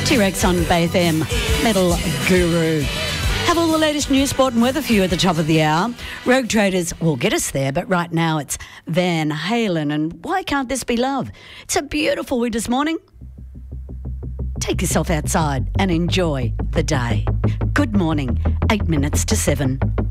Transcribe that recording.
T-Rex on Bay FM, Metal Guru. Have all the latest news, sport and weather for you at the top of the hour. Rogue Traders will get us there, but right now it's Van Halen and Why Can't This Be Love? It's a beautiful winter's morning. Take yourself outside and enjoy the day. Good morning, 8 minutes to 7.